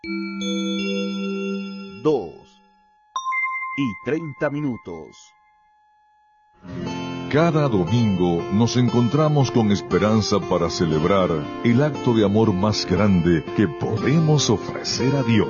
2:30. Cada domingo nos encontramos con esperanza para celebrar el acto de amor más grande que podemos ofrecer a Dios.